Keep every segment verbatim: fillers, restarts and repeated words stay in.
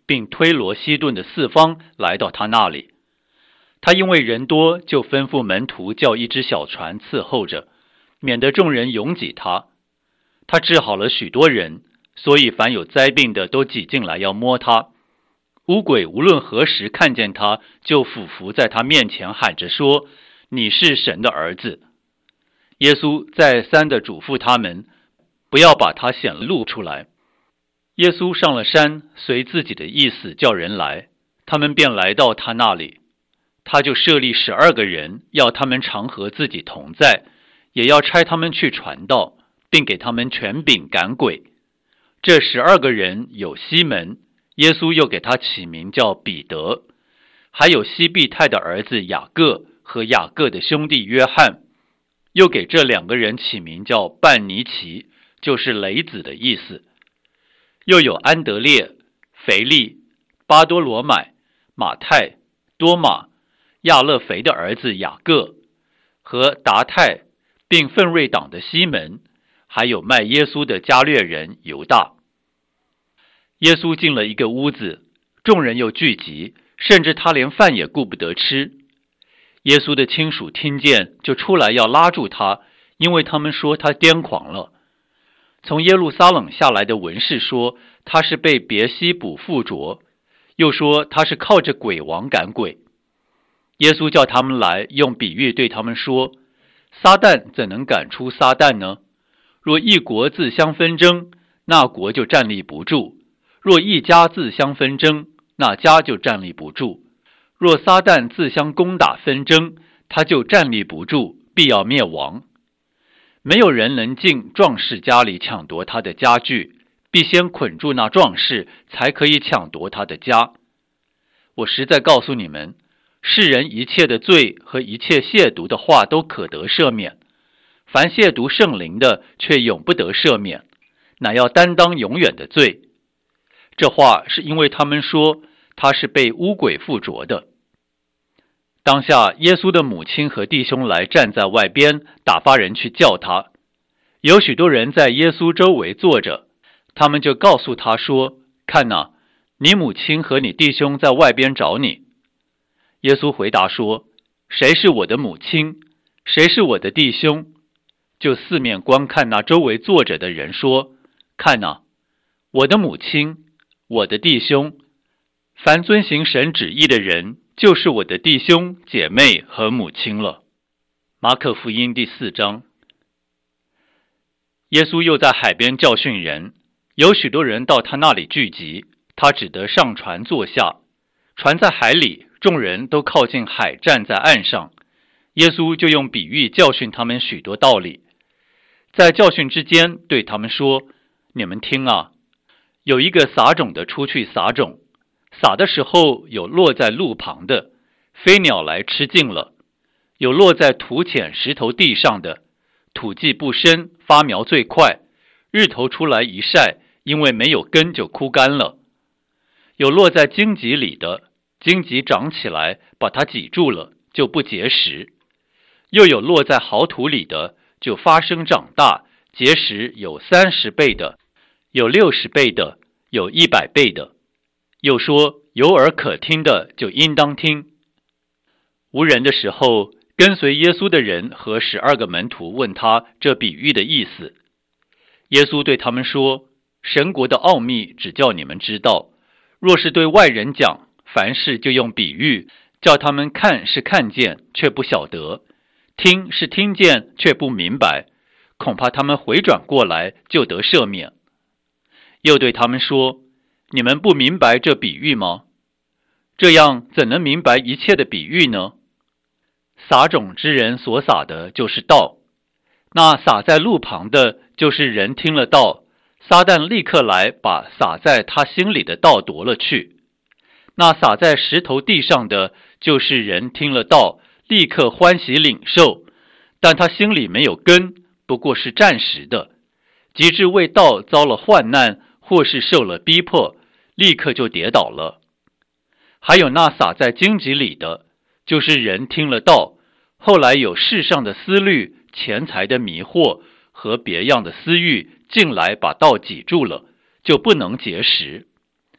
并推罗西顿的四方来到他那里。他因为人多，就吩咐门徒叫一只小船伺候着，免得众人拥挤他。他治好了许多人，所以凡有灾病的都挤进来要摸他。污鬼无论何时看见他，就俯伏在他面前喊着说：你是神的儿子。耶稣再三地嘱咐他们，不要把他显露出来。耶稣上了山，随自己的意思叫人来，他们便来到他那里。他就设立十二个人，要他们常和自己同在，也要差他们去传道，并给他们权柄赶鬼。这十二个人有西门，耶稣又给他起名叫彼得，还有西庇太的儿子雅各和雅各的兄弟约翰，又给这两个人起名叫半尼奇，就是雷子的意思。又有安德烈、腓利、巴多罗买、马太、多马、亚勒腓的儿子雅各和达太，并奋锐党的西门，还有卖耶稣的加略人犹大。耶稣进了一个屋子，众人又聚集，甚至他连饭也顾不得吃。耶稣的亲属听见，就出来要拉住他，因为他们说他癫狂了。从耶路撒冷下来的文士说他是被别西卜附着，又说他是靠着鬼王赶鬼。耶稣叫他们来，用比喻对他们说：撒旦怎能赶出撒旦呢？若一国自相纷争，那国就站立不住；若一家自相纷争，那家就站立不住。若撒旦自相攻打纷争，他就站立不住，必要灭亡。没有人能进壮士家里抢夺他的家具，必先捆住那壮士，才可以抢夺他的家。我实在告诉你们，世人一切的罪和一切亵渎的话都可得赦免，凡亵渎圣灵的，却永不得赦免，乃要担当永远的罪。这话是因为他们说他是被污鬼附着的。当下耶稣的母亲和弟兄来站在外边，打发人去叫他。有许多人在耶稣周围坐着，他们就告诉他说：看哪，你母亲和你弟兄在外边找你。耶稣回答说：谁是我的母亲？谁是我的弟兄？就四面观看那周围坐着的人说：看哪，我的母亲，我的弟兄，凡遵行神旨意的人，就是我的弟兄姐妹和母亲了。马可福音第四章。耶稣又在海边教训人，有许多人到他那里聚集，他只得上船坐下。船在海里，众人都靠近海，站在岸上。耶稣就用比喻教训他们许多道理。在教训之间，对他们说：你们听啊，有一个撒种的出去撒种，撒的时候有落在路旁的，飞鸟来吃尽了；有落在土浅石头地上的，土迹不深，发苗最快，日头出来一晒，因为没有根就枯干了；有落在荆棘里的，荆棘长起来把它挤住了，就不结实；又有落在好土里的，就发生长大，结实有三十倍的，有六十倍的，有一百倍的。又说有耳可听的就应当听。无人的时候，跟随耶稣的人和十二个门徒问他这比喻的意思。耶稣对他们说：神国的奥秘只叫你们知道，若是对外人讲，凡事就用比喻，叫他们看是看见，却不晓得；听是听见，却不明白，恐怕他们回转过来，就得赦免。又对他们说：你们不明白这比喻吗？这样怎能明白一切的比喻呢？撒种之人所撒的就是道，那撒在路旁的，就是人听了道，撒旦立刻来把撒在他心里的道夺了去。那撒在石头地上的，就是人听了道，立刻欢喜领受，但他心里没有根，不过是暂时的，及至为道遭了患难，或是受了逼迫，立刻就跌倒了。还有那撒在荆棘里的，就是人听了道，后来有世上的思虑、钱财的迷惑和别样的私欲进来把道挤住了，就不能结实。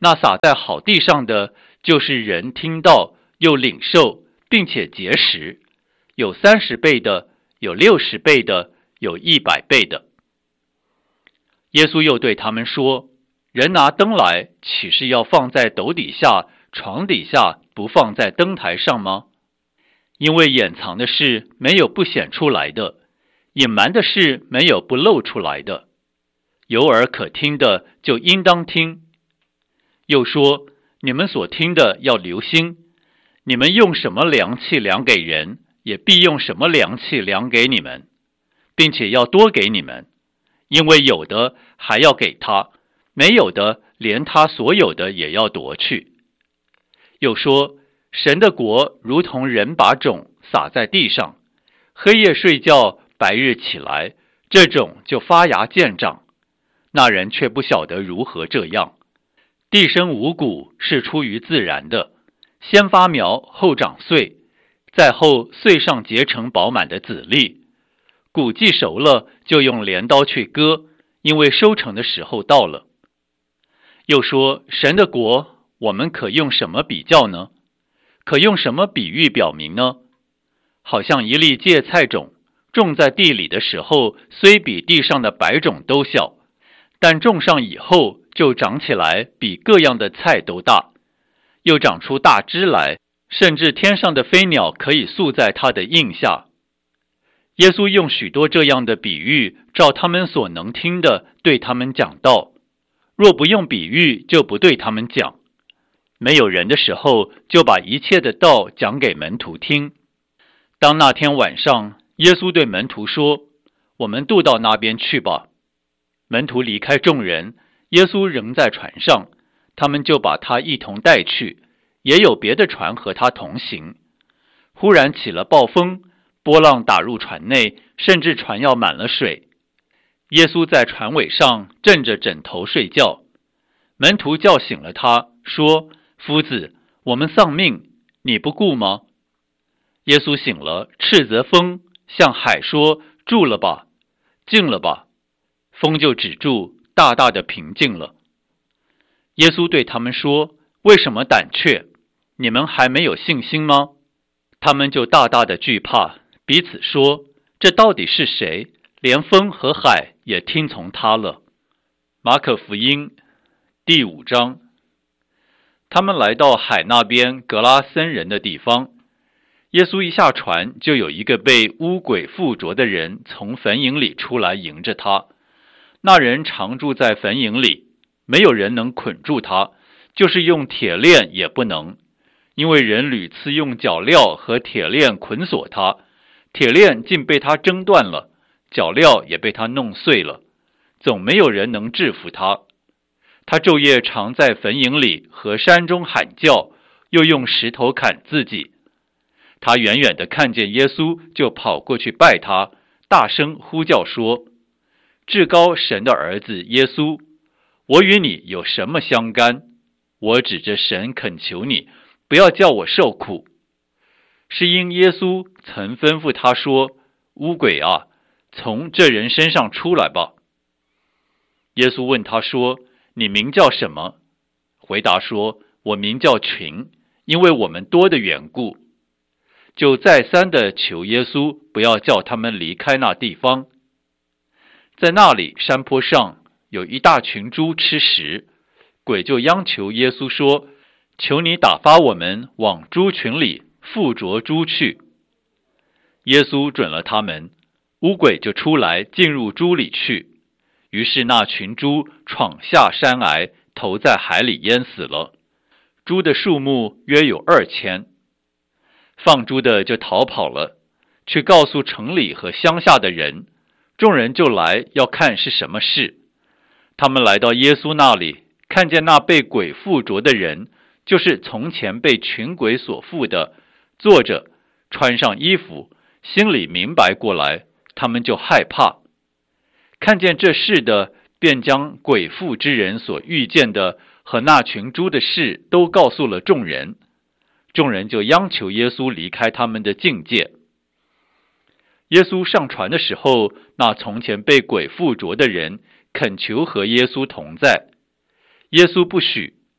那撒在好地上的，就是人听到又领受，并且结实，有三十倍的，有六十倍的，有一百倍的。耶稣又对他们说，人拿灯来，岂是要放在斗底下、床底下，不放在灯台上吗？因为掩藏的事没有不显出来的，隐瞒的事没有不露出来的。有耳可听的，就应当听。又说，你们所听的要留心，你们用什么量器量给人，也必用什么量器量给你们，并且要多给你们，因为有的还要给他，没有的连他所有的也要夺去。又说，神的国如同人把种撒在地上，黑夜睡觉，白日起来，这种就发芽见长，那人却不晓得如何这样。地生五谷是出于自然的，先发苗，后长穗，再后穗上结成饱满的籽粒。谷既熟了，就用镰刀去割，因为收成的时候到了。又说，神的国，我们可用什么比较呢？可用什么比喻表明呢？好像一粒芥菜种，种在地里的时候，虽比地上的白种都小，但种上以后，就长起来比各样的菜都大，又长出大枝来，甚至天上的飞鸟可以宿在它的荫下。耶稣用许多这样的比喻，照他们所能听的，对他们讲道。若不用比喻，就不对他们讲。没有人的时候，就把一切的道讲给门徒听。当那天晚上，耶稣对门徒说，我们渡到那边去吧。门徒离开众人，耶稣仍在船上，他们就把他一同带去，也有别的船和他同行。忽然起了暴风，波浪打入船内，甚至船要满了水。耶稣在船尾上枕着枕头睡觉，门徒叫醒了他，说，夫子，我们丧命，你不顾吗？耶稣醒了，斥责风，向海说，住了吧，静了吧，风就止住，大大的平静了。耶稣对他们说，为什么胆怯？你们还没有信心吗？他们就大大的惧怕，彼此说，这到底是谁？连风和海也听从他了。马可福音第五章。他们来到海那边格拉森人的地方，耶稣一下船，就有一个被污鬼附着的人从坟茔里出来迎着他。那人常住在坟茔里，没有人能捆住他，就是用铁链也不能，因为人屡次用脚镣和铁链捆锁他，铁链竟被他挣断了，脚镣也被他弄碎了，总没有人能制服他。他昼夜常在坟茔里和山中喊叫，又用石头砍自己。他远远地看见耶稣，就跑过去拜他，大声呼叫说，至高神的儿子耶稣，我与你有什么相干？我指着神恳求你，不要叫我受苦。是因耶稣曾吩咐他说，污鬼啊，从这人身上出来吧。耶稣问他说，你名叫什么？回答说，我名叫群，因为我们多的缘故。就再三的求耶稣不要叫他们离开那地方。在那里山坡上有一大群猪吃食，鬼就央求耶稣说，求你打发我们往猪群里附着猪去。耶稣准了他们，污鬼就出来进入猪里去，于是那群猪闯下山崖，投在海里淹死了。猪的数目约有二千。放猪的就逃跑了，去告诉城里和乡下的人，众人就来要看是什么事。他们来到耶稣那里，看见那被鬼附着的人，就是从前被群鬼所附的，坐着，穿上衣服，心里明白过来，他们就害怕。看见这事的，便将鬼附之人所遇见的和那群猪的事都告诉了众人。众人就央求耶稣离开他们的境界。耶稣上船的时候，那从前被鬼附着的人恳求和耶稣同在，耶稣不许，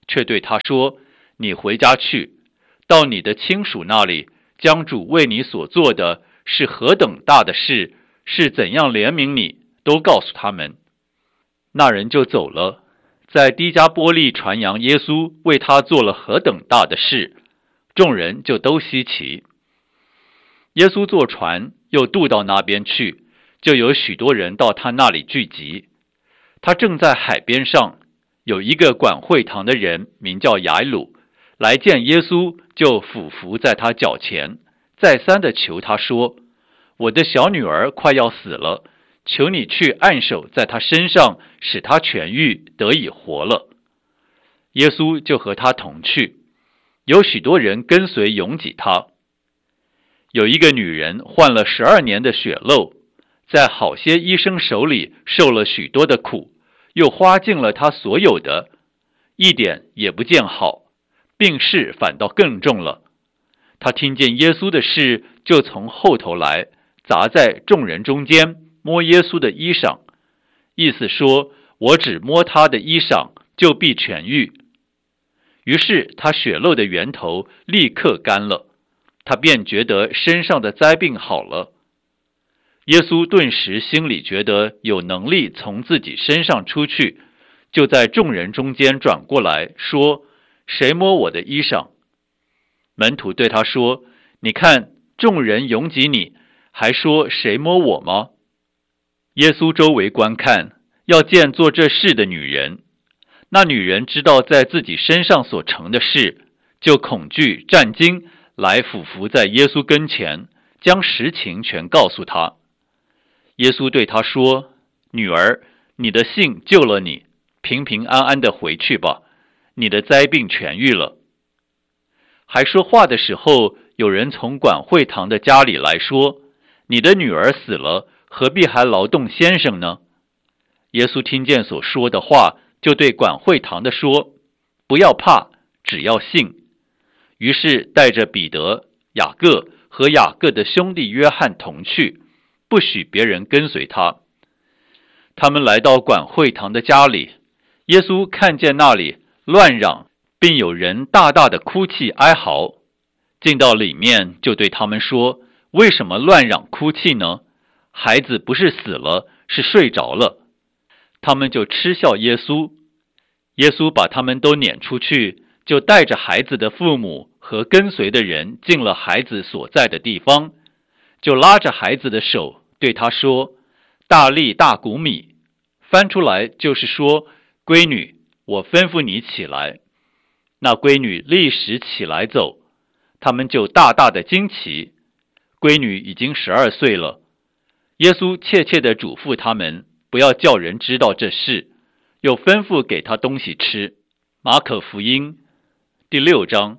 却对他说：你回家去，到你的亲属那里，将主为你所做的是何等大的事，是怎样怜悯你，都告诉他们。那人就走了，在低加波利传扬耶稣为他做了何等大的事，众人就都稀奇。耶稣坐船又渡到那边去，就有许多人到他那里聚集。他正在海边上，有一个管会堂的人名叫雅鲁，来见耶稣，就俯伏在他脚前，再三的求他说：我的小女儿快要死了，求你去按手在他身上，使他痊愈，得以活了。耶稣就和他同去，有许多人跟随拥挤他。有一个女人患了十二年的血漏，在好些医生手里受了许多的苦，又花尽了她所有的，一点也不见好，病势反倒更重了。她听见耶稣的事，就从后头来，砸在众人中间，摸耶稣的衣裳，意思说：我只摸他的衣裳，就必痊愈。于是他血漏的源头立刻干了，他便觉得身上的灾病好了。耶稣顿时心里觉得有能力从自己身上出去，就在众人中间转过来说：谁摸我的衣裳？门徒对他说：你看众人拥挤你，还说谁摸我吗？耶稣周围观看，要见做这事的女人。那女人知道在自己身上所成的事，就恐惧战惊，来俯伏在耶稣跟前，将实情全告诉他。耶稣对他说：女儿，你的信救了你，平平安安的回去吧，你的灾病痊愈了。还说话的时候，有人从管会堂的家里来说：你的女儿死了，何必还劳动先生呢？耶稣听见所说的话，就对管会堂的说：不要怕，只要信。于是带着彼得、雅各和雅各的兄弟约翰同去，不许别人跟随他。他们来到管会堂的家里，耶稣看见那里乱嚷，并有人大大的哭泣哀嚎，进到里面，就对他们说：为什么乱嚷哭泣呢？孩子不是死了，是睡着了。他们就嗤笑耶稣。耶稣把他们都撵出去，就带着孩子的父母和跟随的人进了孩子所在的地方，就拉着孩子的手，对他说：大利大古米，翻出来就是说：闺女，我吩咐你起来。那闺女立时起来走，他们就大大的惊奇。闺女已经十二岁了。耶稣切切地嘱咐他们，不要叫人知道这事，又吩咐给他东西吃。马可福音第六章。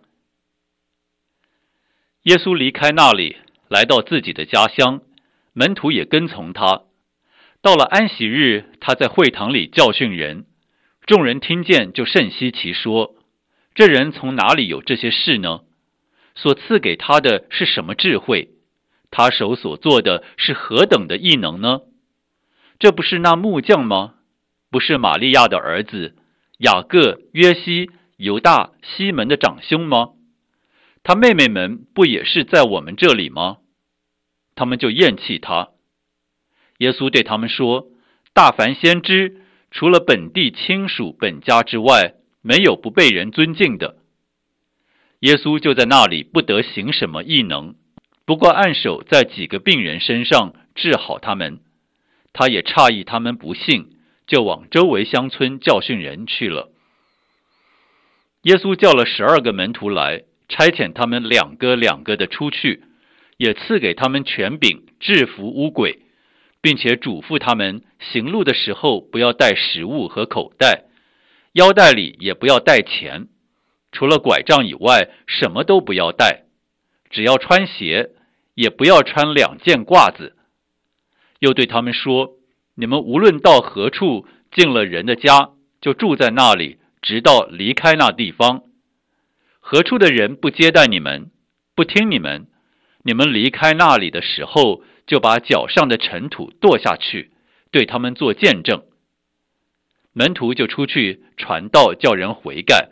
耶稣离开那里，来到自己的家乡，门徒也跟从他。到了安息日，他在会堂里教训人，众人听见就甚稀奇，说：这人从哪里有这些事呢？所赐给他的是什么智慧？他手所做的是何等的异能呢？这不是那木匠吗？不是玛利亚的儿子雅各、约西、犹大、西门的长兄吗？他妹妹们不也是在我们这里吗？他们就厌弃他。耶稣对他们说：大凡先知，除了本地亲属本家之外，没有不被人尊敬的。耶稣就在那里不得行什么异能，不过按手在几个病人身上治好他们。他也诧异他们不信，就往周围乡村教训人去了。耶稣叫了十二个门徒来，差遣他们两个两个的出去，也赐给他们权柄制服污鬼，并且嘱咐他们行路的时候不要带食物和口袋，腰带里也不要带钱，除了拐杖以外什么都不要带，只要穿鞋，也不要穿两件褂子。又对他们说：你们无论到何处，进了人的家，就住在那里，直到离开那地方。何处的人不接待你们，不听你们，你们离开那里的时候，就把脚上的尘土跺下去，对他们做见证。门徒就出去传道，叫人悔改，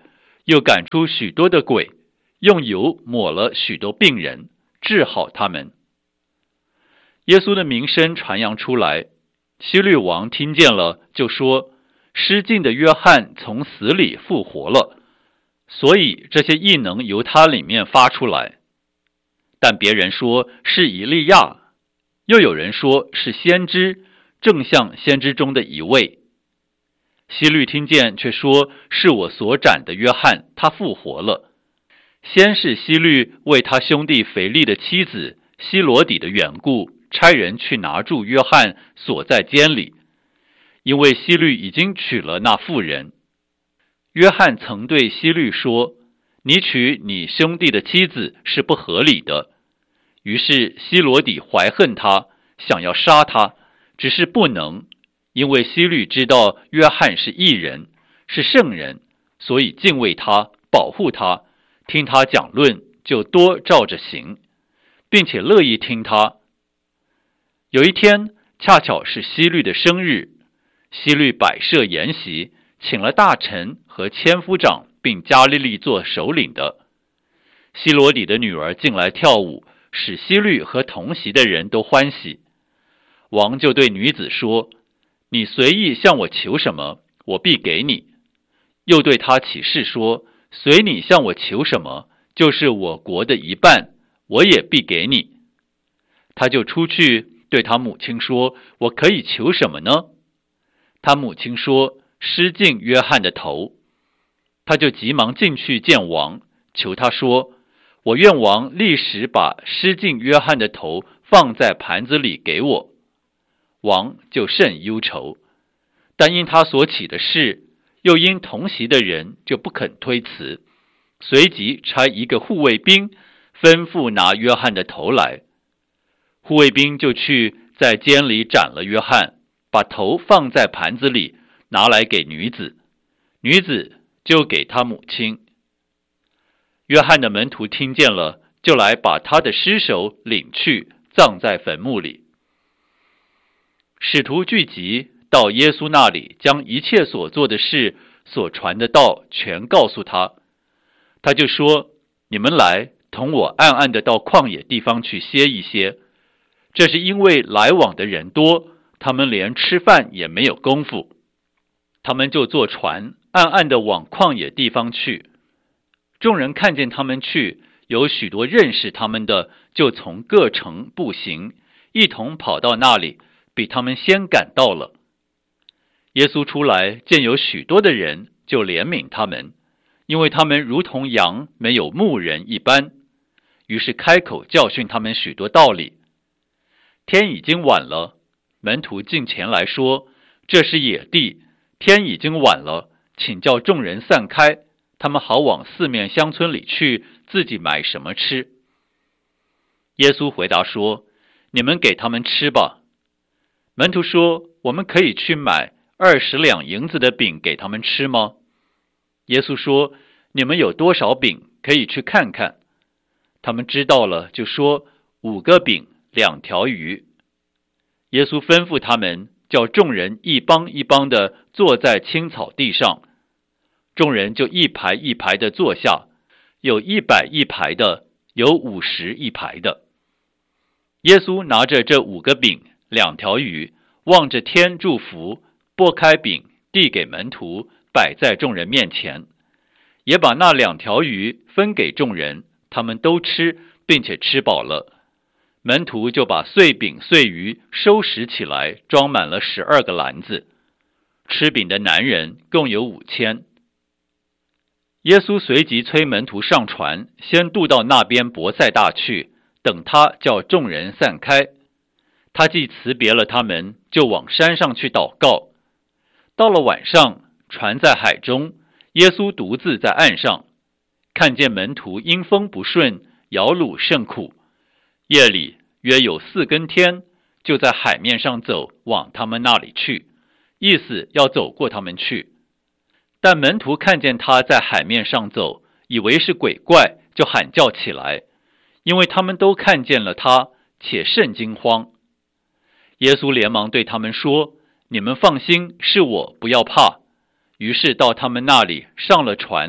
又赶出许多的鬼，用油抹了许多病人，治好他们。耶稣的名声传扬出来，希律王听见了，就说失禁的约翰从死里复活了，所以这些异能由他里面发出来。但别人说是以利亚，又有人说是先知，正像先知中的一位。希律听见却说是我所斩的约翰，他复活了。先是希律为他兄弟腓力的妻子希罗底的缘故，差人去拿住约翰，锁在监里，因为希律已经娶了那妇人。约翰曾对希律说，你娶你兄弟的妻子是不合理的。于是希罗底怀恨他，想要杀他，只是不能，因为希律知道约翰是义人，是圣人，所以敬畏他，保护他，听他讲论，就多照着行，并且乐意听他。有一天恰巧是希律的生日，希律摆设筵席，请了大臣和千夫长，并加利利做首领的。希罗底的女儿进来跳舞，使希律和同席的人都欢喜。王就对女子说，你随意向我求什么，我必给你。又对他起誓说，随你向我求什么，就是我国的一半，我也必给你。他就出去对他母亲说，我可以求什么呢？他母亲说，失禁约翰的头。他就急忙进去见王，求他说，我愿王立时把失禁约翰的头放在盘子里给我。王就甚忧愁，但因他所起的事，又因同席的人，就不肯推辞，随即差一个护卫兵吩咐拿约翰的头来。护卫兵就去在监里斩了约翰，把头放在盘子里，拿来给女子，女子就给他母亲。约翰的门徒听见了，就来把他的尸首领去，葬在坟墓里。使徒聚集到耶稣那里，将一切所做的事、所传的道全告诉他。他就说，你们来同我暗暗的到旷野地方去歇一歇。这是因为来往的人多，他们连吃饭也没有功夫。他们就坐船，暗暗的往旷野地方去。众人看见他们去，有许多认识他们的，就从各城步行，一同跑到那里，比他们先赶到了。耶稣出来，见有许多的人，就怜悯他们，因为他们如同羊没有牧人一般。于是开口教训他们许多道理。天已经晚了，门徒进前来说，这是野地，天已经晚了，请叫众人散开，他们好往四面乡村里去，自己买什么吃。耶稣回答说，你们给他们吃吧。门徒说，我们可以去买二十两银子的饼给他们吃吗？耶稣说，你们有多少饼，可以去看看。他们知道了，就说，五个饼，两条鱼。耶稣吩咐他们，叫众人一帮一帮的坐在青草地上。众人就一排一排的坐下，有一百一排的，有五十一排的。耶稣拿着这五个饼两条鱼，望着天祝福，拨开饼递给门徒，摆在众人面前，也把那两条鱼分给众人，他们都吃，并且吃饱了。门徒就把碎饼碎鱼收拾起来，装满了十二个篮子。吃饼的男人共有五千。耶稣随即催门徒上船，先渡到那边伯赛大去，等他叫众人散开。他既辞别了他们，就往山上去祷告。到了晚上，船在海中，耶稣独自在岸上，看见门徒因风不顺，摇橹甚苦。夜里约有四更天，就在海面上走，往他们那里去，意思要走过他们去。但门徒看见他在海面上走，以为是鬼怪，就喊叫起来，因为他们都看见了他，且甚惊慌。耶稣连忙对他们说，你们放心，是我，不要怕。于是到他们那里，上了船，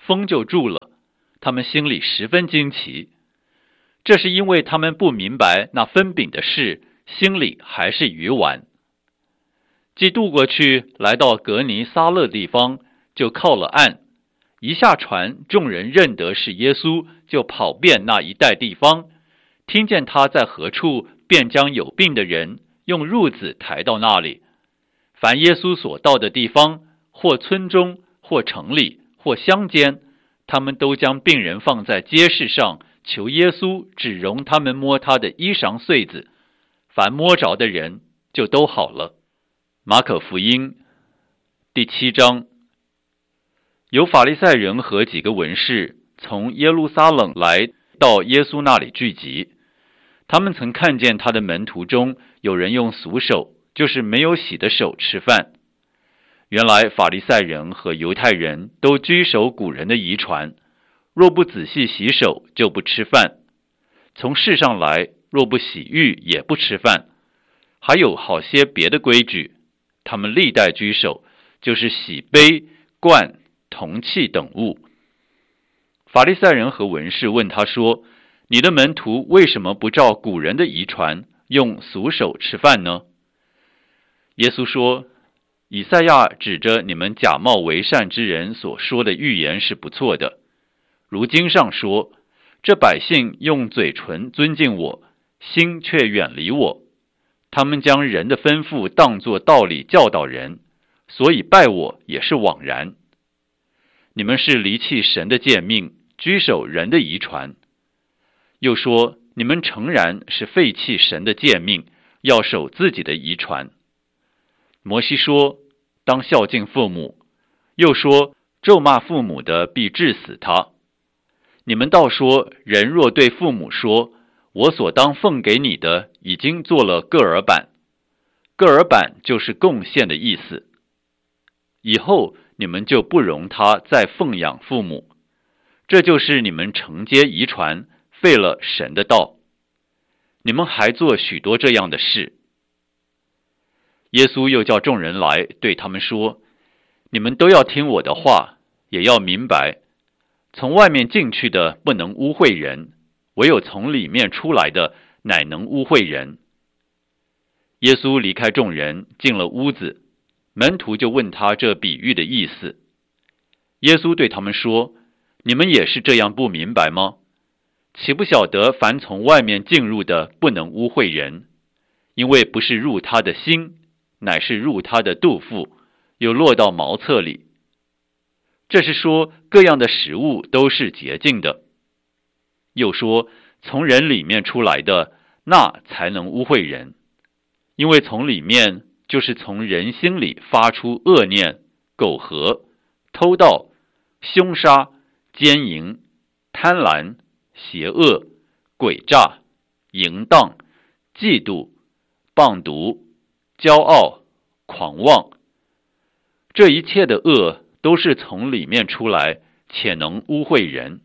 风就住了，他们心里十分惊奇。这是因为他们不明白那分饼的事，心里还是愚顽。既渡过去，来到格尼撒勒地方，就靠了岸。一下船，众人认得是耶稣，就跑遍那一带地方，听见他在何处，便将有病的人用褥子抬到那里。凡耶稣所到的地方，或村中，或城里，或乡间，他们都将病人放在街市上，求耶稣只容他们摸他的衣裳穗子，凡摸着的人就都好了。马可福音第七章。有法利赛人和几个文士从耶路撒冷来到耶稣那里聚集，他们曾看见他的门徒中有人用俗手，就是没有洗的手吃饭。原来法利赛人和犹太人都居守古人的遗传，若不仔细洗手就不吃饭，从世上来若不洗浴也不吃饭，还有好些别的规矩，他们历代居守，就是洗杯、罐、铜器等物。法利赛人和文士问他说，你的门徒为什么不照古人的遗传，用俗手吃饭呢？耶稣说，以赛亚指着你们假冒为善之人所说的预言是不错的。如经上说，这百姓用嘴唇尊敬我，心却远离我。他们将人的吩咐当作道理教导人，所以拜我也是枉然。你们是离弃神的诫命，居守人的遗传。又说，你们诚然是废弃神的诫命，要守自己的遗传。摩西说，当孝敬父母，又说，咒骂父母的必治死他。你们倒说，人若对父母说，我所当奉给你的已经做了个耳板，个耳板就是贡献的意思，以后你们就不容他再奉养父母，这就是你们承接遗传，废了神的道。你们还做许多这样的事。耶稣又叫众人来，对他们说，你们都要听我的话，也要明白，从外面进去的不能污秽人，唯有从里面出来的乃能污秽人。耶稣离开众人，进了屋子，门徒就问他这比喻的意思。耶稣对他们说，你们也是这样不明白吗？岂不晓得凡从外面进入的不能污秽人，因为不是入他的心，乃是入他的肚腹，又落到茅厕里。这是说各样的食物都是洁净的。又说从人里面出来的，那才能污秽人，因为从里面就是从人心里发出恶念、苟合、偷盗、凶杀、奸淫、贪婪、邪恶、诡诈、淫荡、嫉妒、谤毒、骄傲、狂妄。这一切的恶都是从里面出来，且能污秽人。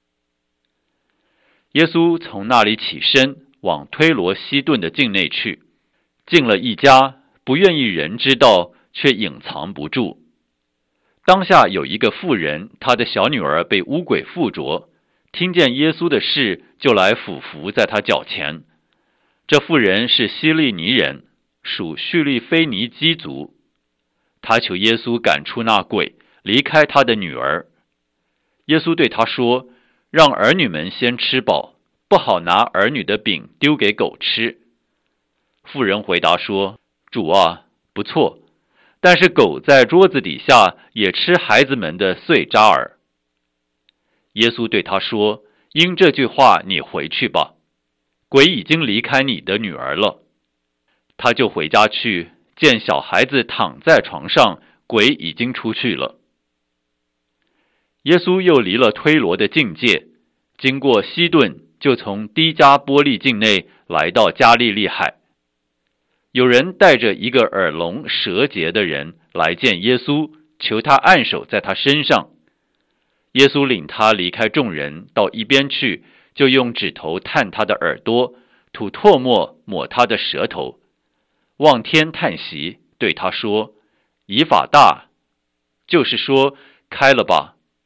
耶稣从那里起身，往推罗西顿的境内去，进了一家，不愿意人知道，却隐藏不住。当下有一个妇人，她的小女儿被污鬼附着，听见耶稣的事，就来俯伏在他脚前。这妇人是希利尼人，属叙利非尼基族。他求耶稣赶出那鬼，离开他的女儿。耶稣对他说，让儿女们先吃饱，不好拿儿女的饼丢给狗吃。妇人回答说，主啊，不错，但是狗在桌子底下也吃孩子们的碎渣儿。耶稣对他说，因这句话你回去吧，鬼已经离开你的女儿了。他就回家去，见小孩子躺在床上，鬼已经出去了。耶稣又离了推罗的境界，经过西顿，就从低加波利境内来到加利利海。有人带着一个耳聋舌结的人来见耶稣，求他按手在他身上。耶稣领他离开众人，到一边去，就用指头探他的耳朵，吐唾沫抹他的舌头，望天叹息，对他说，以法大，就是说开了吧。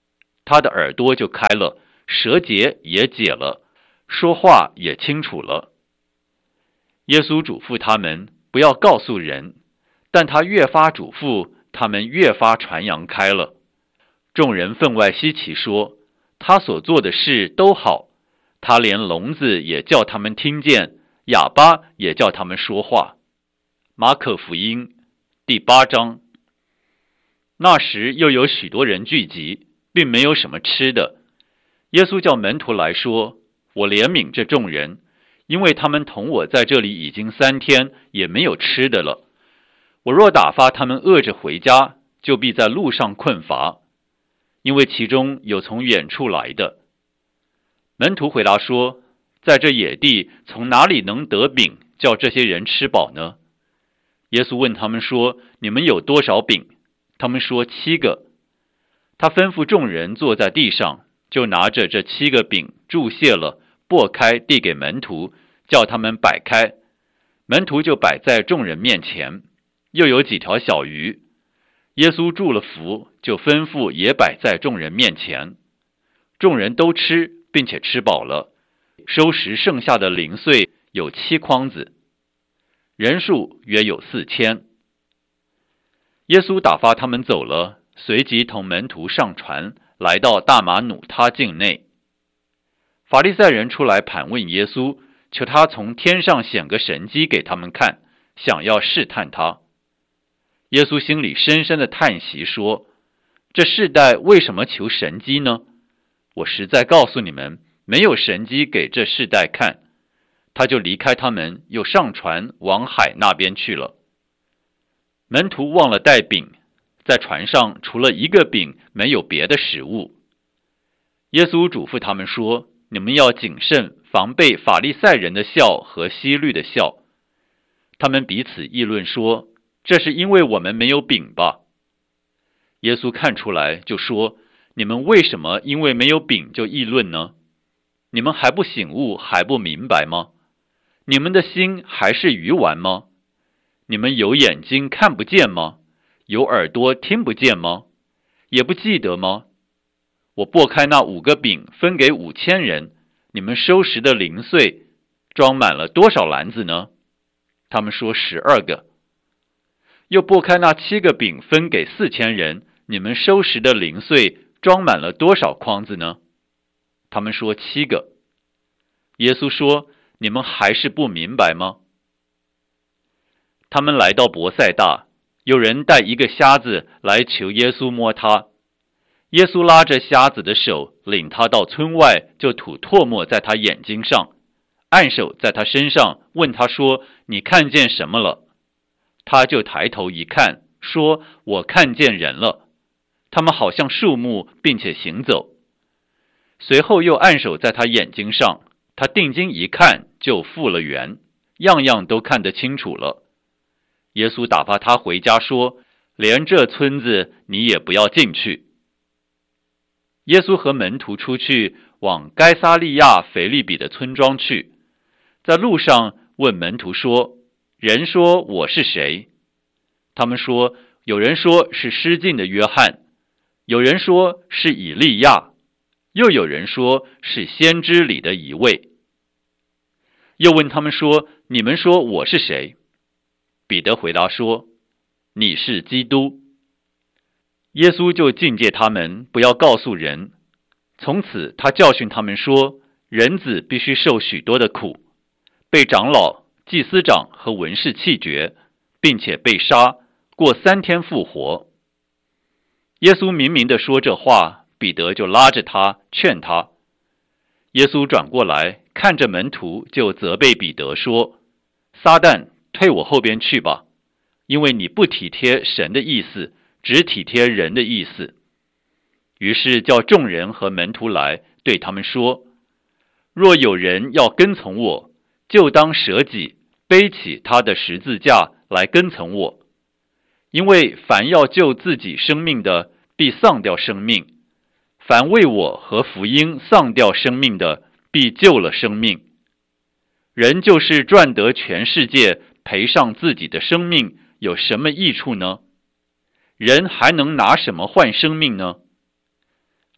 他的耳朵就开了，舌结也解了，说话也清楚了。耶稣嘱咐他们不要告诉人，但他越发嘱咐，他们越发传扬开了。众人分外稀奇，说他所做的事都好，他连聋子也叫他们听见，哑巴也叫他们说话。马可福音第八章。那时又有许多人聚集，并没有什么吃的。耶稣叫门徒来说，我怜悯这众人，因为他们同我在这里已经三天，也没有吃的了。我若打发他们饿着回家，就必在路上困乏，因为其中有从远处来的。门徒回答说，在这野地，从哪里能得饼，叫这些人吃饱呢？耶稣问他们说，你们有多少饼？他们说七个。他吩咐众人坐在地上，就拿着这七个饼注谢了，擘开递给门徒，叫他们摆开。门徒就摆在众人面前。又有几条小鱼，耶稣祝了福，就吩咐也摆在众人面前。众人都吃，并且吃饱了，收拾剩下的零碎有七筐子，人数约有四千。耶稣打发他们走了，随即同门徒上船，来到大马努他境内。法利赛人出来盘问耶稣，求他从天上显个神迹给他们看，想要试探他。耶稣心里深深的叹息说，这世代为什么求神迹呢？我实在告诉你们，没有神迹给这世代看。他就离开他们，又上船往海那边去了。门徒忘了带饼，在船上除了一个饼，没有别的食物。耶稣嘱咐他们说，你们要谨慎，防备法利赛人的笑和希律的笑。他们彼此议论说，这是因为我们没有饼吧？耶稣看出来，就说，你们为什么因为没有饼就议论呢？你们还不醒悟，还不明白吗？你们的心还是鱼丸吗？你们有眼睛看不见吗？有耳朵听不见吗？也不记得吗？我擘开那五个饼分给五千人，你们收拾的零碎装满了多少篮子呢？他们说十二个。又擘开那七个饼分给四千人，你们收拾的零碎装满了多少筐子呢？他们说七个。耶稣说，你们还是不明白吗？他们来到伯赛大，有人带一个瞎子来求耶稣摸他。耶稣拉着瞎子的手，领他到村外，就吐唾沫在他眼睛上，按手在他身上，问他说，你看见什么了？他就抬头一看，说，我看见人了，他们好像树木，并且行走。随后又按手在他眼睛上，他定睛一看，就复了原，样样都看得清楚了。耶稣打发他回家说，连这村子你也不要进去。耶稣和门徒出去，往该撒利亚腓利比的村庄去，在路上问门徒说，人说我是谁？他们说，有人说是失禁的约翰，有人说是以利亚，又有人说是先知里的一位。又问他们说，你们说我是谁？彼得回答说，你是基督。耶稣就禁戒他们不要告诉人。从此他教训他们说，人子必须受许多的苦，被长老、祭司长和文士弃绝，并且被杀，过三天复活。耶稣明明地说这话，彼得就拉着他劝他。耶稣转过来看着门徒，就责备彼得说，撒旦，退我后边去吧，因为你不体贴神的意思，只体贴人的意思。于是叫众人和门徒来，对他们说，若有人要跟从我，就当舍己，背起他的十字架来跟从我。因为凡要救自己生命的，必丧掉生命；凡为我和福音丧掉生命的，必救了生命。人就是赚得全世界，赔上自己的生命，有什么益处呢？人还能拿什么换生命呢？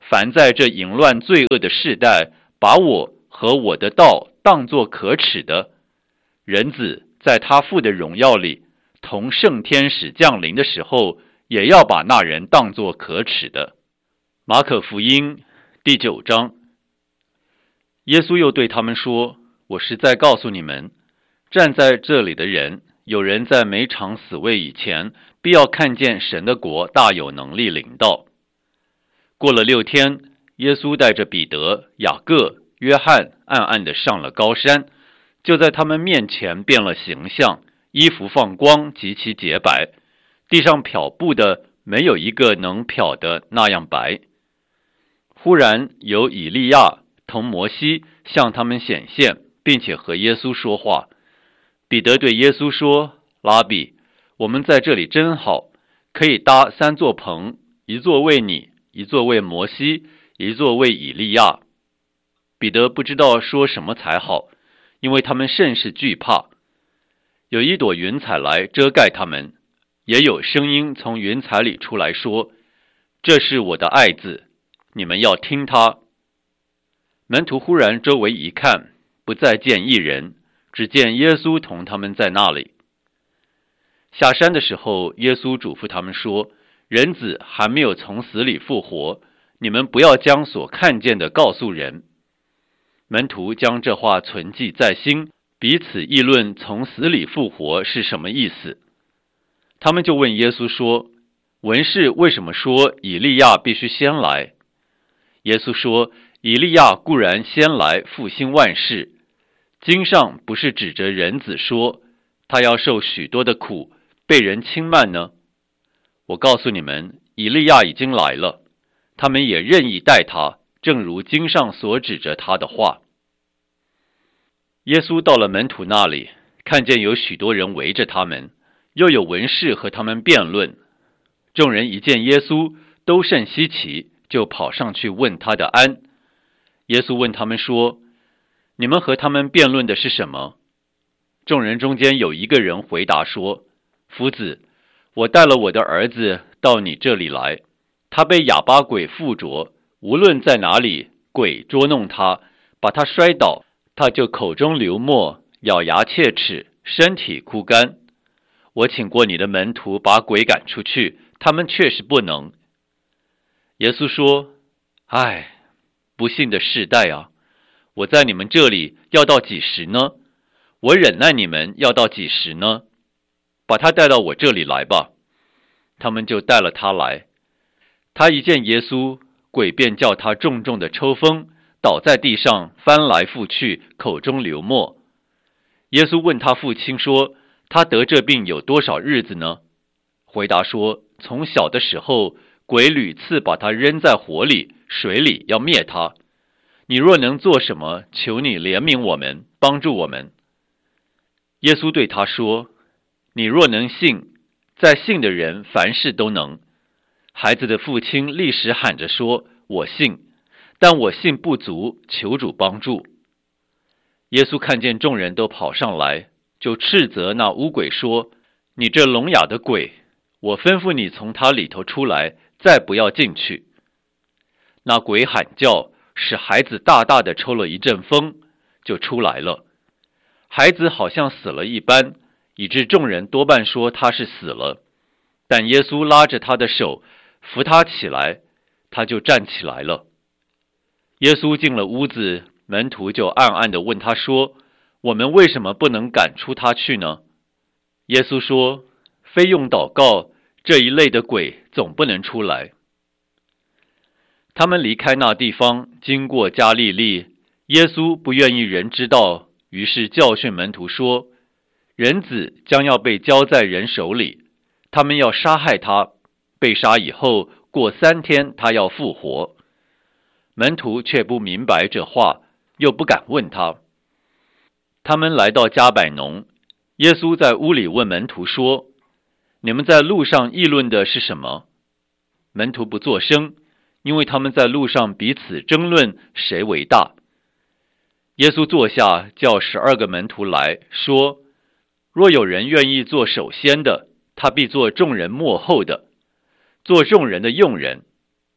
凡在这淫乱罪恶的世代，把我和我的道当作可耻的，人子在他父的荣耀里，同圣天使降临的时候，也要把那人当作可耻的。马可福音第九章。耶稣又对他们说，我实在告诉你们，站在这里的人，有人在没尝死味以前，必要看见神的国大有能力临到。过了六天，耶稣带着彼得、雅各、约翰暗暗地上了高山，就在他们面前变了形象，衣服放光，极其洁白，地上漂布的没有一个能漂的那样白。忽然有以利亚同摩西向他们显现，并且和耶稣说话。彼得对耶稣说，拉比，我们在这里真好，可以搭三座棚，一座为你，一座为摩西，一座为以利亚。彼得不知道说什么才好，因为他们甚是惧怕。有一朵云彩来遮盖他们，也有声音从云彩里出来说，这是我的爱子，你们要听他。门徒忽然周围一看，不再见一人，只见耶稣同他们在那里。下山的时候，耶稣嘱咐他们说，人子还没有从死里复活，你们不要将所看见的告诉人。门徒将这话存记在心，彼此议论从死里复活是什么意思。他们就问耶稣说，文士为什么说以利亚必须先来？耶稣说，以利亚固然先来复兴万事，经上不是指着人子说，他要受许多的苦，被人轻慢呢？我告诉你们，以利亚已经来了，他们也任意待他，正如经上所指着他的话。耶稣到了门徒那里，看见有许多人围着他们，又有文士和他们辩论。众人一见耶稣，都甚稀奇，就跑上去问他的安。耶稣问他们说，你们和他们辩论的是什么？众人中间有一个人回答说，夫子，我带了我的儿子到你这里来，他被哑巴鬼附着，无论在哪里，鬼捉弄他，把他摔倒，他就口中流沫，咬牙切齿，身体枯干。我请过你的门徒把鬼赶出去，他们确实不能。耶稣说，唉，不幸的世代啊，我在你们这里要到几时呢？我忍耐你们要到几时呢？把他带到我这里来吧。他们就带了他来。他一见耶稣，鬼便叫他重重的抽风，倒在地上，翻来覆去，口中流沫。耶稣问他父亲说，他得这病有多少日子呢？回答说，从小的时候，鬼屡次把他扔在火里、水里，要灭他。你若能做什么，求你怜悯我们，帮助我们。耶稣对他说，你若能信，在信的人凡事都能。孩子的父亲立时喊着说，我信，但我信不足，求主帮助。耶稣看见众人都跑上来，就斥责那污鬼说，你这聋哑的鬼，我吩咐你从他里头出来，再不要进去。那鬼喊叫，使孩子大大的抽了一阵风，就出来了。孩子好像死了一般，以致众人多半说他是死了。但耶稣拉着他的手，扶他起来，他就站起来了。耶稣进了屋子，门徒就暗暗地问他说，我们为什么不能赶出他去呢？耶稣说，非用祷告，这一类的鬼总不能出来。他们离开那地方，经过加利利，耶稣不愿意人知道，于是教训门徒说，人子将要被交在人手里，他们要杀害他，被杀以后，过三天他要复活。门徒却不明白这话，又不敢问他。他们来到加百农，耶稣在屋里问门徒说，你们在路上议论的是什么？门徒不作声，因为他们在路上彼此争论谁为大。耶稣坐下，叫十二个门徒来说，若有人愿意做首先的，他必做众人末后的，做众人的用人。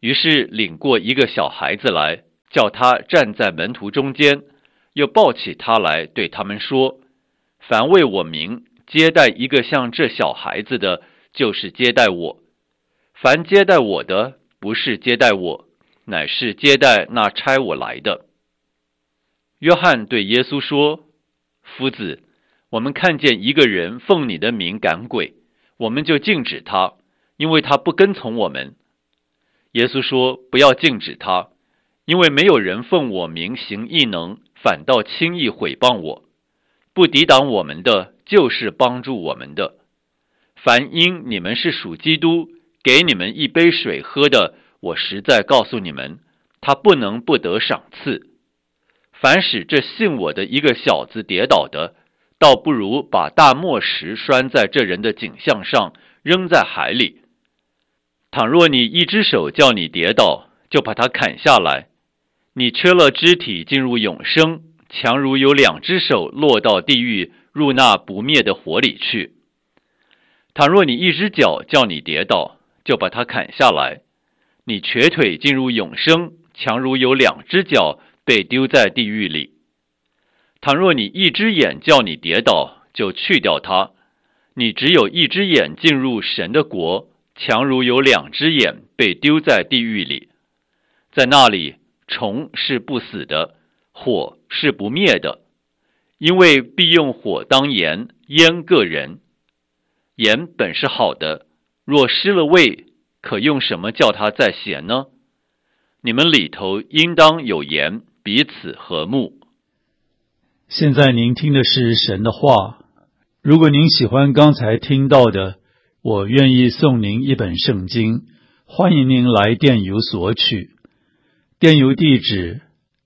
于是领过一个小孩子来，叫他站在门徒中间，又抱起他来，对他们说：凡为我名接待一个像这小孩子的，就是接待我；凡接待我的，不是接待我，乃是接待那差我来的。约翰对耶稣说：夫子，我们看见一个人奉你的名赶鬼，我们就禁止他，因为他不跟从我们。耶稣说：不要禁止他，因为没有人奉我名行异能，反倒轻易毁谤我。不抵挡我们的，就是帮助我们的。凡因你们是属基督，给你们一杯水喝的，我实在告诉你们，他不能不得赏赐。凡使这信我的一个小子跌倒的，倒不如把大磨石拴在这人的颈项上，扔在海里。倘若你一只手叫你跌倒，就把它砍下来，你缺了肢体进入永生，强如有两只手落到地狱，入那不灭的火里去。倘若你一只脚叫你跌倒，就把它砍下来，你瘸腿进入永生，强如有两只脚被丢在地狱里。倘若你一只眼叫你跌倒，就去掉它，你只有一只眼进入神的国，强如有两只眼被丢在地狱里。在那里，虫是不死的，火是不灭的，因为必用火当盐，腌个人。盐本是好的，若失了味，可用什么叫它再咸呢？你们里头应当有盐，彼此和睦。 现在您听的是神的话。如果您喜欢刚才听到的，我愿意送您一本圣经，欢迎您来电邮索取。电邮地址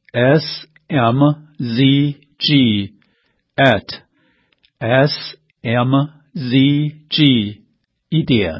s m z g at s m z g 一点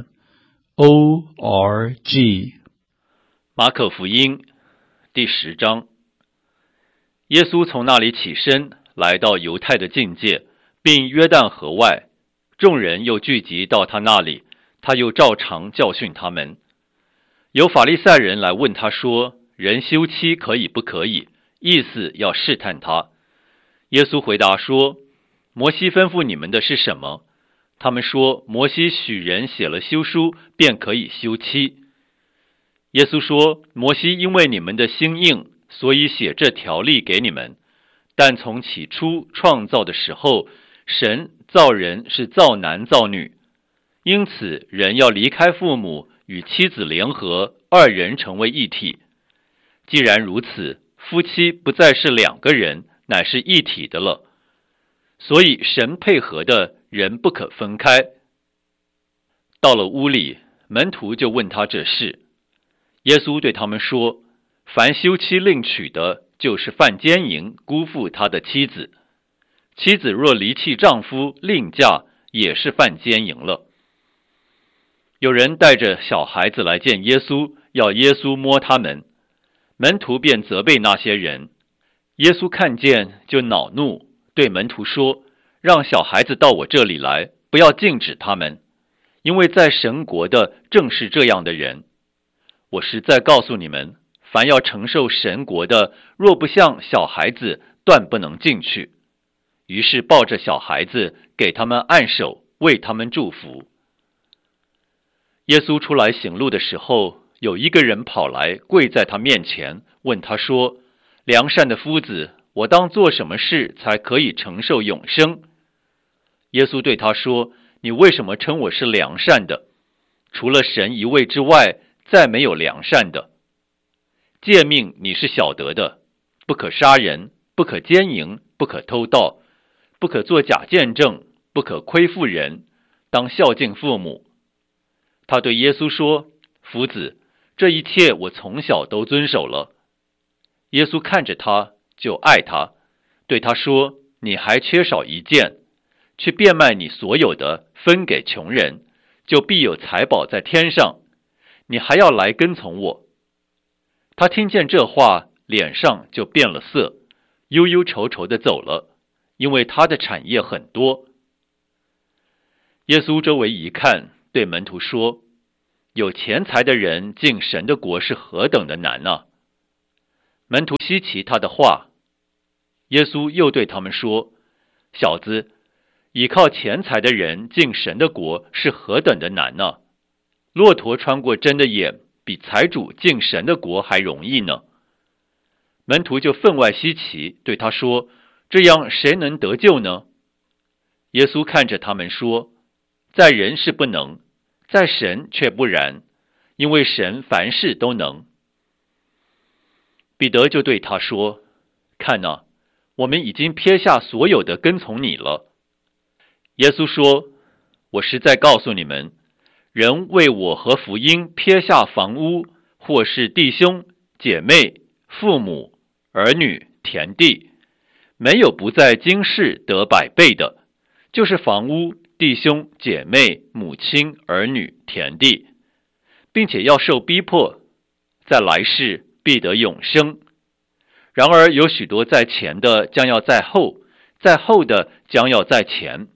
o r g。 马可福音第十章。耶稣从那里起身，来到犹太的境界，并约旦河外，众人又聚集到他那里，他又照常教训他们。有法利赛人来问他说：人休妻可以不可以？意思要试探他。耶稣回答说：摩西吩咐你们的是什么？他们说：摩西许人写了休书，便可以休妻。耶稣说：摩西因为你们的心硬，所以写这条例给你们。但从起初创造的时候，神造人是造男造女，因此人要离开父母，与妻子联合，二人成为一体。既然如此，夫妻不再是两个人，乃是一体的了。所以神配合的，人不可分开。到了屋里，门徒就问他这事。耶稣对他们说：凡休妻另娶的，就是犯奸淫，辜负他的妻子。妻子若离弃丈夫另嫁，也是犯奸淫了。有人带着小孩子来见耶稣，要耶稣摸他们，门徒便责备那些人。耶稣看见就恼怒，对门徒说：让小孩子到我这里来，不要禁止他们，因为在神国的正是这样的人。我实在告诉你们，凡要承受神国的，若不像小孩子，断不能进去。于是抱着小孩子，给他们按手，为他们祝福。耶稣出来行路的时候，有一个人跑来，跪在他面前，问他说：良善的夫子，我当做什么事才可以承受永生？耶稣对他说：你为什么称我是良善的？除了神一位之外，再没有良善的。诫命你是晓得的，不可杀人，不可奸淫，不可偷盗，不可作假见证，不可亏负人，当孝敬父母。他对耶稣说：夫子，这一切我从小都遵守了。耶稣看着他，就爱他，对他说：你还缺少一件，去变卖你所有的，分给穷人，就必有财宝在天上。你还要来跟从我。他听见这话，脸上就变了色，忧忧愁愁地走了，因为他的产业很多。耶稣周围一看，对门徒说： 有钱财的人进神的国是何等的难啊！”门徒稀奇他的话。耶稣又对他们说：“小子，倚靠钱财的人进神的国是何等的难呢？骆驼穿过针的眼，比财主进神的国还容易呢。”门徒就分外稀奇，对他说：“这样谁能得救呢？”耶稣看着他们说：“在人是不能，在神却不然，因为神凡事都能。”彼得就对他说：“看哪，我们已经撇下所有的跟从你了。”耶稣说：“我实在告诉你们，人为我和福音撇下房屋，或是弟兄、姐妹、父母、儿女、田地，没有不在今世得百倍的，就是房屋、弟兄、姐妹、母亲、儿女、田地，并且要受逼迫，在来世必得永生。然而有许多在前的将要在后，在后的将要在前。”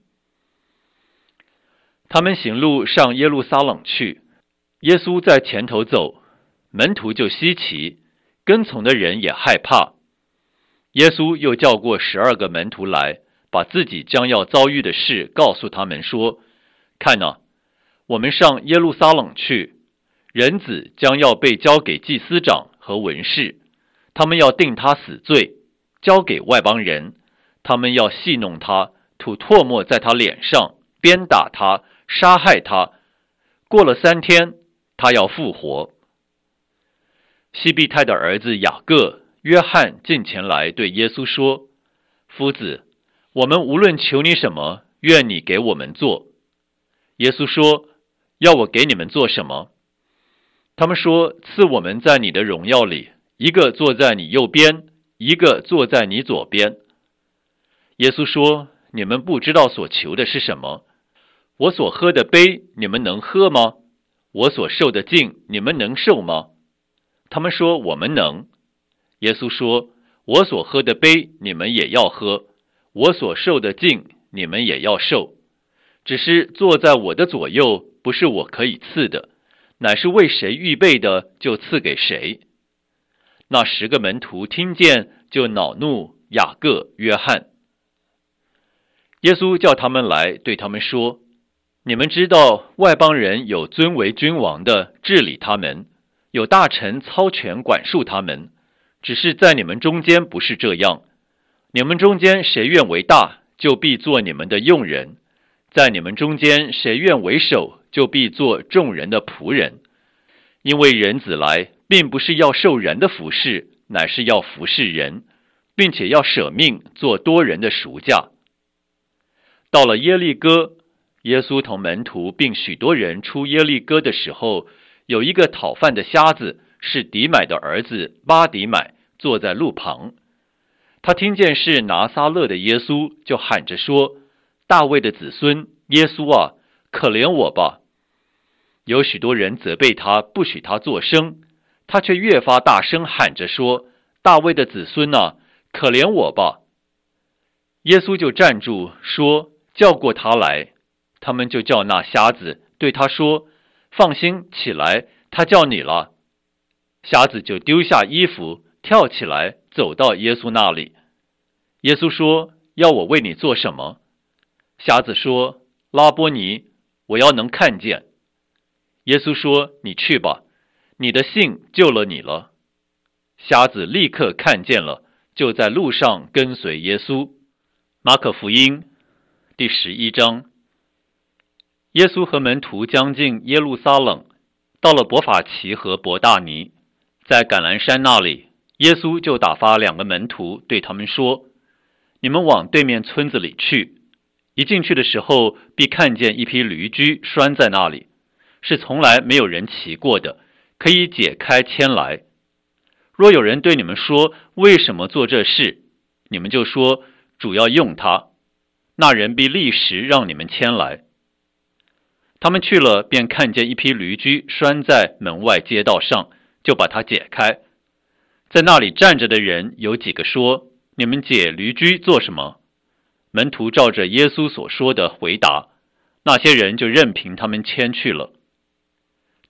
他们行路上耶路撒冷去，耶稣在前头走，门徒就稀奇，跟从的人也害怕。耶稣又叫过十二个门徒来，把自己将要遭遇的事告诉他们说：“看哪，我们上耶路撒冷去，人子将要被交给祭司长和文士，他们要定他死罪，交给外邦人，他们要戏弄他，吐唾沫在他脸上，鞭打他，杀害他。过了三天，他要复活。”西庇太的儿子雅各、约翰进前来对耶稣说：“夫子，我们无论求你什么，愿你给我们做。”耶稣说：“要我给你们做什么？”他们说：“赐我们在你的荣耀里，一个坐在你右边，一个坐在你左边。”耶稣说：“你们不知道所求的是什么。我所喝的杯，你们能喝吗？我所受的浸，你们能受吗？”他们说：“我们能。”耶稣说：“我所喝的杯，你们也要喝；我所受的浸，你们也要受。只是坐在我的左右，不是我可以赐的，乃是为谁预备的，就赐给谁。”那十个门徒听见，就恼怒雅各、约翰。耶稣叫他们来，对他们说：“你们知道外邦人有尊为君王的治理他们，有大臣操权管束他们，只是在你们中间不是这样。你们中间谁愿为大，就必做你们的用人；在你们中间谁愿为首，就必做众人的仆人。因为人子来，并不是要受人的服侍，乃是要服侍人，并且要舍命做多人的赎价。”到了耶利哥，耶稣同门徒并许多人出耶利哥的时候，有一个讨饭的瞎子，是底买的儿子巴底买，坐在路旁。他听见是拿撒勒的耶稣，就喊着说：“大卫的子孙耶稣啊，可怜我吧！”有许多人责备他，不许他作声，他却越发大声喊着说：“大卫的子孙啊，可怜我吧！”耶稣就站住说：“叫过他来。”他们就叫那瞎子，对他说：“放心，起来，他叫你了。”瞎子就丢下衣服，跳起来，走到耶稣那里。耶稣说：“要我为你做什么？”瞎子说：“拉波尼，我要能看见。”耶稣说：“你去吧，你的信救了你了。”瞎子立刻看见了，就在路上跟随耶稣。马可福音第十一章。耶稣和门徒将近耶路撒冷，到了伯法其和伯大尼，在橄榄山那里，耶稣就打发两个门徒，对他们说：“你们往对面村子里去，一进去的时候，必看见一匹驴驹拴在那里，是从来没有人骑过的，可以解开牵来。若有人对你们说，为什么做这事，你们就说，主要用它，那人必立时让你们牵来。”他们去了，便看见一匹驴驹拴在门外街道上，就把它解开。在那里站着的人有几个说：“你们解驴驹做什么？”门徒照着耶稣所说的回答，那些人就任凭他们牵去了。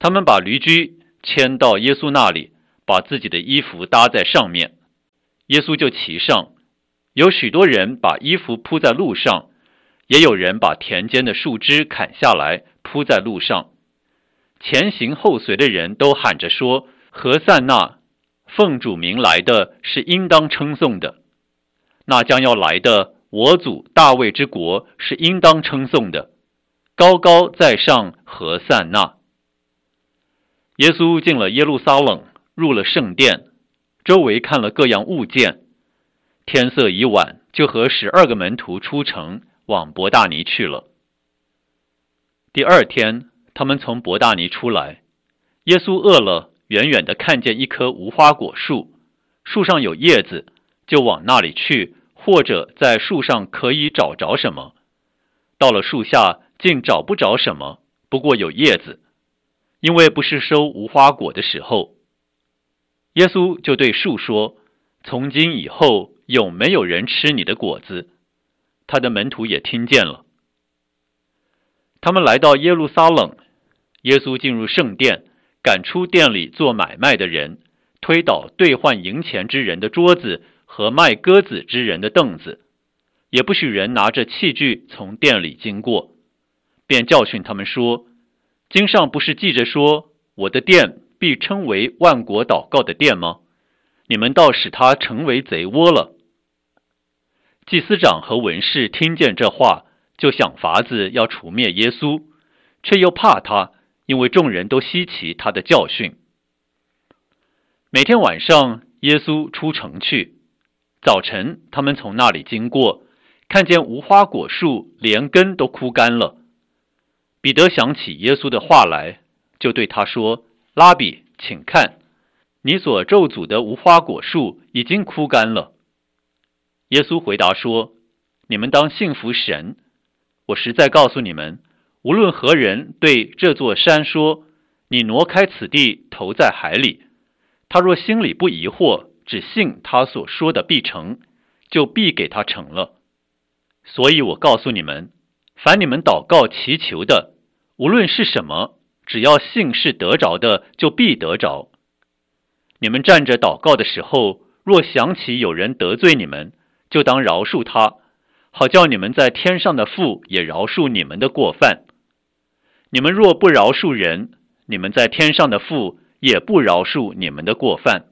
他们把驴驹牵到耶稣那里，把自己的衣服搭在上面，耶稣就骑上。有许多人把衣服铺在路上，也有人把田间的树枝砍下来铺在路上。前行后随的人都喊着说：何塞那，奉主名来的是应当称颂的，那将要来的我祖大卫之国是应当称颂的，高高在上，何塞那。耶稣进了耶路撒冷，入了圣殿，周围看了各样物件。天色已晚，就和十二个门徒出城，往伯大尼去了。第二天，他们从伯大尼出来，耶稣饿了，远远地看见一棵无花果树，树上有叶子，就往那里去，或者在树上可以找着什么。到了树下，竟找不着什么，不过有叶子，因为不是收无花果的时候。耶稣就对树说：从今以后，永没有人吃你的果子。他的门徒也听见了。他们来到耶路撒冷，耶稣进入圣殿，赶出店里做买卖的人，推倒兑换银钱之人的桌子和卖鸽子之人的凳子，也不许人拿着器具从店里经过，便教训他们说：经上不是记着说，我的殿必称为万国祷告的殿吗？你们倒使它成为贼窝了。祭司长和文士听见这话，就想法子要除灭耶稣，却又怕他，因为众人都稀奇他的教训。每天晚上，耶稣出城去，早晨他们从那里经过，看见无花果树连根都枯干了。彼得想起耶稣的话来，就对他说：拉比，请看，你所咒诅的无花果树已经枯干了。耶稣回答说：你们当信服神，我实在告诉你们，无论何人对这座山说，你挪开此地，投在海里，他若心里不疑惑，只信他所说的必成，就必给他成了。所以我告诉你们，凡你们祷告祈求的，无论是什么，只要信是得着的，就必得着。你们站着祷告的时候，若想起有人得罪你们，就当饶恕他，好叫你们在天上的父也饶恕你们的过犯。你们若不饶恕人，你们在天上的父也不饶恕你们的过犯。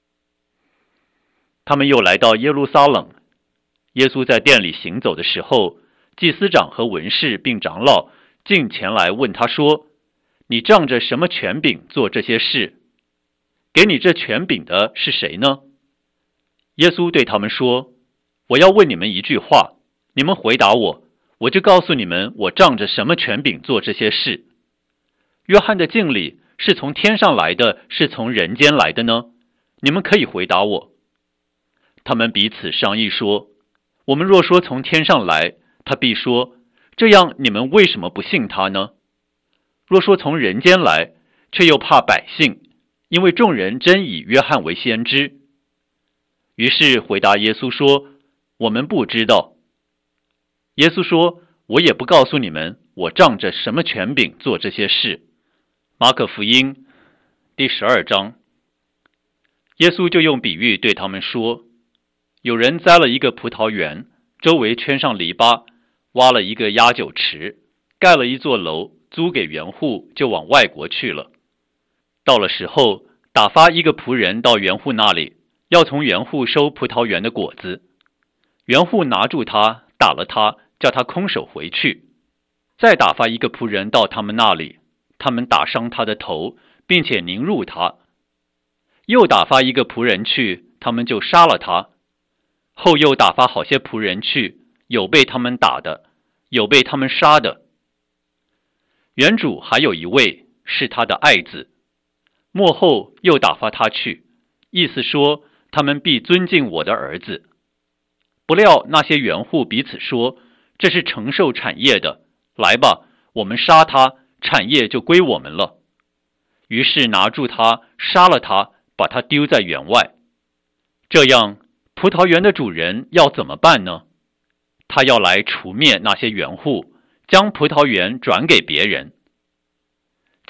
他们又来到耶路撒冷，耶稣在殿里行走的时候，祭司长和文士并长老进前来问他说：你仗着什么权柄做这些事？给你这权柄的是谁呢？耶稣对他们说：我要问你们一句话，你们回答我，我就告诉你们，我仗着什么权柄做这些事。约翰的敬礼是从天上来的，是从人间来的呢？你们可以回答我。他们彼此商议说：我们若说从天上来，他必说：这样你们为什么不信他呢？若说从人间来，却又怕百姓，因为众人真以约翰为先知。于是回答耶稣说：我们不知道。耶稣说：我也不告诉你们，我仗着什么权柄做这些事。马可福音第十二章，耶稣就用比喻对他们说：有人栽了一个葡萄园，周围圈上篱笆，挖了一个压酒池，盖了一座楼，租给园户，就往外国去了。到了时候，打发一个仆人到园户那里，要从园户收葡萄园的果子。园户拿住他，打了他，叫他空手回去。再打发一个仆人到他们那里，他们打伤他的头，并且凝入他。又打发一个仆人去，他们就杀了他。后又打发好些仆人去，有被他们打的，有被他们杀的。园主还有一位是他的爱子，末后又打发他去，意思说他们必尊敬我的儿子。不料那些园户彼此说：这是承受产业的，来吧，我们杀他，产业就归我们了。于是拿住他，杀了他，把他丢在园外。这样，葡萄园的主人要怎么办呢？他要来除灭那些园户，将葡萄园转给别人。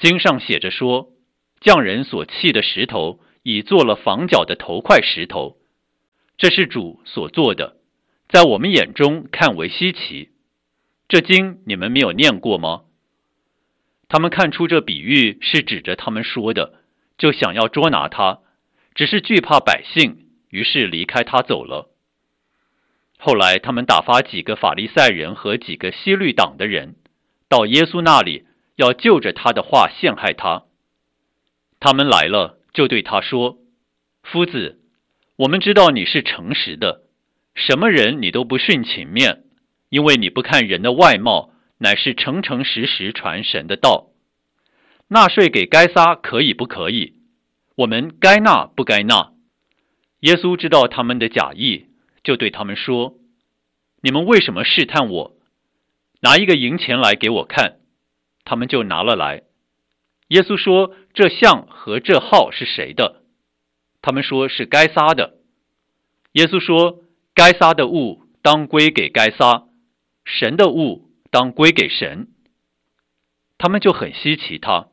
经上写着说，匠人所砌的石头已做了房角的头块石头，这是主所做的，在我们眼中看为稀奇。这经你们没有念过吗？他们看出这比喻是指着他们说的，就想要捉拿他，只是惧怕百姓，于是离开他走了。后来他们打发几个法利赛人和几个希律党的人到耶稣那里，要就着他的话陷害他。他们来了，就对他说，夫子，我们知道你是诚实的，什么人你都不徇情面，因为你不看人的外貌，乃是诚诚实实传神的道。纳税给该撒可以不可以？我们该纳不该纳？耶稣知道他们的假意，就对他们说，你们为什么试探我？拿一个银钱来给我看。他们就拿了来。耶稣说，这像和这号是谁的？他们说是该撒的。耶稣说，该撒的物当归给该撒，神的物当归给神。他们就很稀奇他。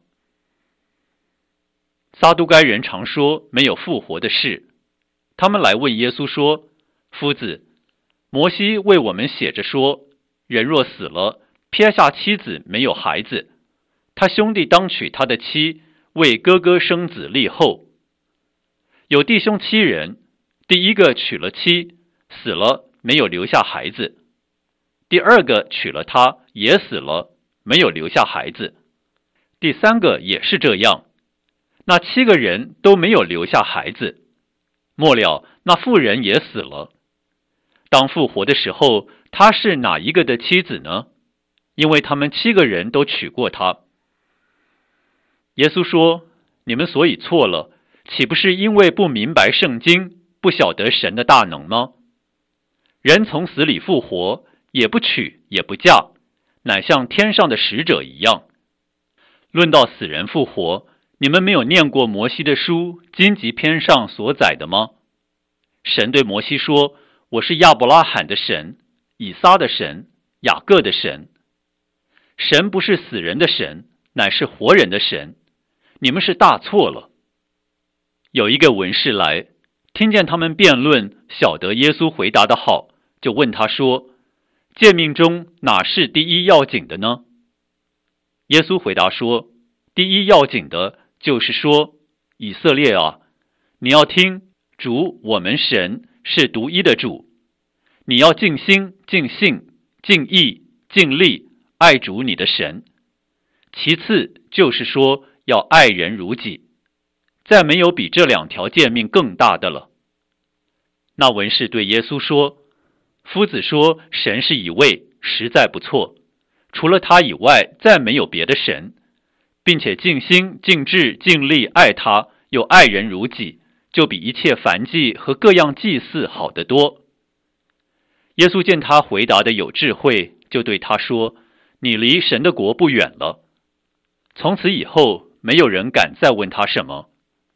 撒都该人常说没有复活的事，他们来问耶稣说，夫子，摩西为我们写着说，人若死了，撇下妻子没有孩子，他兄弟当娶他的妻，为哥哥生子立后。有弟兄七人，第一个娶了妻，死了，没有留下孩子；第二个娶了她，也死了，没有留下孩子；第三个也是这样。那七个人都没有留下孩子。末了，那妇人也死了。当复活的时候，她是哪一个的妻子呢？因为他们七个人都娶过她。耶稣说，你们所以错了，岂不是因为不明白圣经，不晓得神的大能吗？人从死里复活，也不娶也不嫁，乃像天上的使者一样。论到死人复活，你们没有念过摩西的书荆棘篇上所载的吗？神对摩西说，我是亚伯拉罕的神，以撒的神，雅各的神。神不是死人的神，乃是活人的神，你们是大错了。有一个文士来，听见他们辩论，晓得耶稣回答的好，就问他说，诫命中哪是第一要紧的呢？耶稣回答说，第一要紧的就是说，以色列啊，你要听，主我们神是独一的主，你要尽心尽性尽意尽力爱主你的神。其次就是说，要爱人如己，再没有比这两条诫命更大的了。那文士对耶稣说，夫子说神是一位，实在不错，除了他以外，再没有别的神，并且尽心尽智尽力爱他，又爱人如己，就比一切燔祭和各样祭祀好得多。耶稣见他回答的有智慧，就对他说，你离神的国不远了。从此以后，没有人敢再问他什么。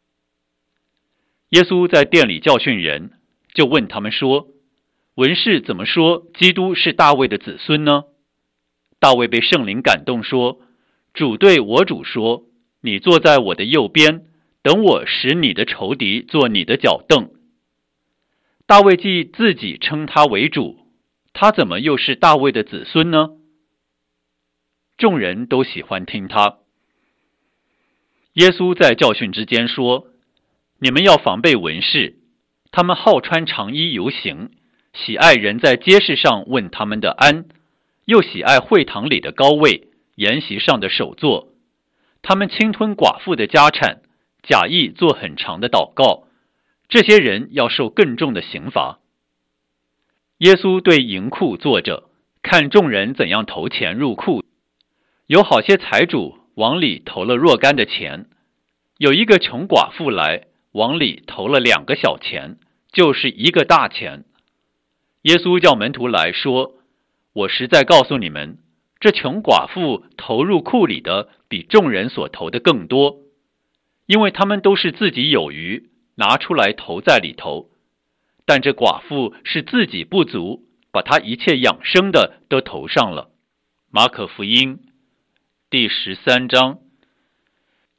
耶稣在殿里教训人，就问他们说，文士怎么说基督是大卫的子孙呢？大卫被圣灵感动说，主对我主说，你坐在我的右边，等我使你的仇敌做你的脚凳。大卫既自己称他为主，他怎么又是大卫的子孙呢？众人都喜欢听他。耶稣在教训之间说，你们要防备文士，他们好穿长衣游行，喜爱人在街市上问他们的安，又喜爱会堂里的高位，筵席上的首座。他们侵吞寡妇的家产，假意做很长的祷告，这些人要受更重的刑罚。耶稣对银库坐着，看众人怎样投钱入库。有好些财主往里投了若干的钱，有一个穷寡妇来，往里投了两个小钱，就是一个大钱。耶稣叫门徒来说，我实在告诉你们，这穷寡妇投入库里的比众人所投的更多，因为他们都是自己有余，拿出来投在里头，但这寡妇是自己不足，把她一切养生的都投上了。马可福音第十三章。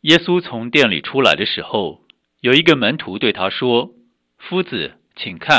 耶稣从店里出来的时候，有一个门徒对他说：“夫子，请看，